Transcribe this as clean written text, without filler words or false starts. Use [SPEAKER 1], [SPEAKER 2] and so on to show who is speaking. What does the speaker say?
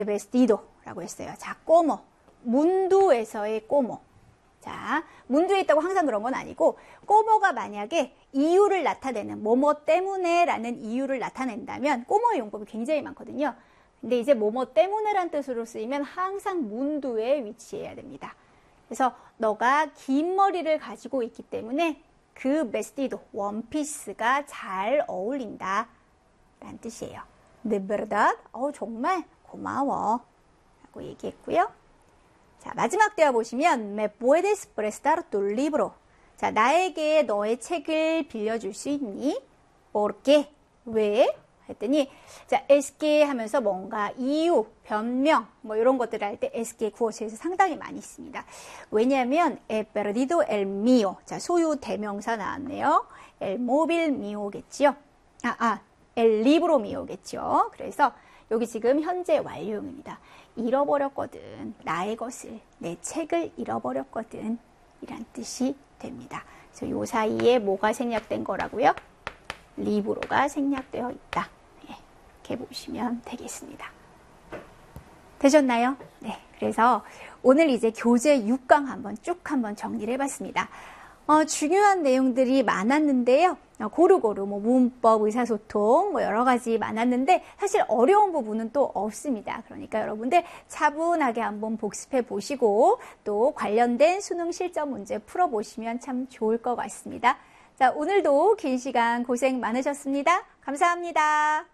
[SPEAKER 1] vestido라고 했어요. 자, como. 문두에서의 como. 자, 문두에 있다고 항상 그런 건 아니고 como가 만약에 이유를 나타내는 뭐뭐 때문에라는 이유를 나타낸다면 como의 용법이 굉장히 많거든요. 근데 이제 뭐뭐 때문에란 뜻으로 쓰이면 항상 문두에 위치해야 됩니다. 그래서 너가 긴 머리를 가지고 있기 때문에 그 vestido, 원피스가 잘 어울린다 라는 뜻이에요. De verdad, 정말 고마워 라고 얘기했고요. 자, 마지막 대화 보시면 Me puedes prestar tu libro. 자, 나에게 너의 책을 빌려줄 수 있니? ¿Por qué? 왜? 했더니 자, es que 하면서 뭔가 이유, 변명 뭐 이런 것들을 할 때 es que 구어체에서 상당히 많이 있습니다. 왜냐하면 he perdido el mío. 자, 소유 대명사 나왔네요. el móvil mío겠지요. el libro mío겠죠. 그래서 여기 지금 현재 완료형입니다. 잃어버렸거든. 나의 것을, 내 책을 잃어버렸거든. 이란 뜻이 됩니다. 그래서 요 사이에 뭐가 생략된 거라고요? 리브로가 생략되어 있다. 네, 이렇게 보시면 되겠습니다. 되셨나요? 네, 그래서 오늘 이제 교재 6강 한번 정리를 해봤습니다. 중요한 내용들이 많았는데요. 고루고루 뭐 문법, 의사소통 뭐 여러 가지 많았는데 사실 어려운 부분은 또 없습니다. 그러니까 여러분들 차분하게 한번 복습해 보시고 또 관련된 수능 실전 문제 풀어보시면 참 좋을 것 같습니다. 자, 오늘도 긴 시간 고생 많으셨습니다. 감사합니다.